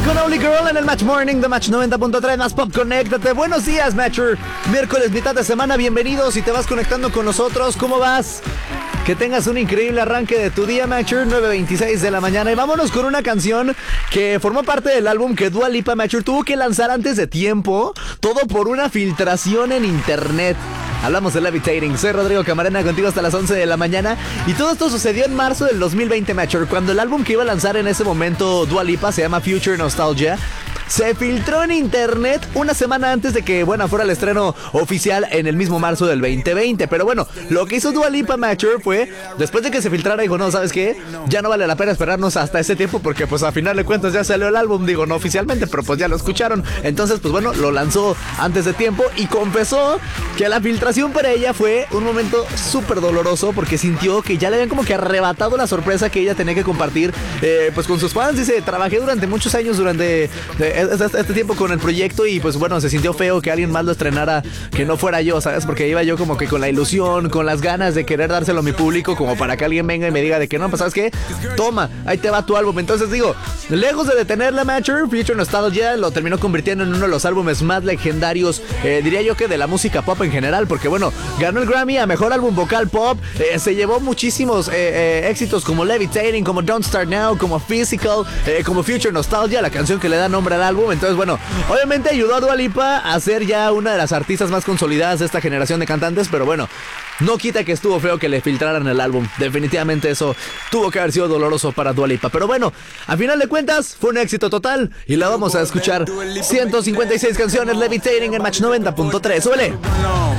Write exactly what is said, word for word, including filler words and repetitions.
con Only Girl en el Match Morning de Match noventa punto tres, más pop, conéctate. Buenos días, Matcher. Miércoles, mitad de semana, bienvenidos. Si te vas conectando con nosotros, ¿cómo vas? Que tengas un increíble arranque de tu día, Matcher. nueve veintiséis de la mañana. Y vámonos con una canción que formó parte del álbum que Dua Lipa, Matcher, tuvo que lanzar antes de tiempo. Todo por una filtración en internet. Hablamos de Levitating. Soy Rodrigo Camarena, contigo hasta las once de la mañana. Y todo esto sucedió en marzo del dos mil veinte, Matcher, cuando el álbum que iba a lanzar en ese momento Dua Lipa se llama Future Nostalgia. Se filtró en internet una semana antes de que, bueno, fuera el estreno oficial en el mismo marzo del veinte veinte. Pero bueno, lo que hizo Dua Lipa, Matcher, fue, después de que se filtrara, dijo, no, ¿sabes qué? Ya no vale la pena esperarnos hasta ese tiempo porque, pues, a final de cuentas ya salió el álbum. Digo, no oficialmente, pero pues ya lo escucharon. Entonces, pues bueno, lo lanzó antes de tiempo y confesó que la filtración para ella fue un momento súper doloroso porque sintió que ya le habían como que arrebatado la sorpresa que ella tenía que compartir, eh, pues, con sus fans. Dice, trabajé durante muchos años durante... Eh, Este, este tiempo con el proyecto y pues bueno, se sintió feo que alguien más lo estrenara que no fuera yo, ¿sabes? Porque iba yo como que con la ilusión, con las ganas de querer dárselo a mi público, como para que alguien venga y me diga de que no, pues ¿sabes qué? Toma, ahí te va tu álbum. Entonces digo, lejos de detener la Matcher, Future Nostalgia lo terminó convirtiendo en uno de los álbumes más legendarios, eh, diría yo que de la música pop en general, porque bueno, ganó el Grammy a Mejor Álbum Vocal Pop, eh, se llevó muchísimos eh, eh, éxitos como Levitating, como Don't Start Now, como Physical, eh, como Future Nostalgia, la canción que le da nombre al álbum. Entonces, bueno, obviamente ayudó a Dua Lipa a ser ya una de las artistas más consolidadas de esta generación de cantantes, pero bueno, no quita que estuvo feo que le filtraran el álbum. Definitivamente eso tuvo que haber sido doloroso para Dua Lipa. Pero bueno, a final de cuentas fue un éxito total y la vamos a escuchar. ciento cincuenta y seis canciones, Levitating en Match noventa punto tres. ¡Súbele!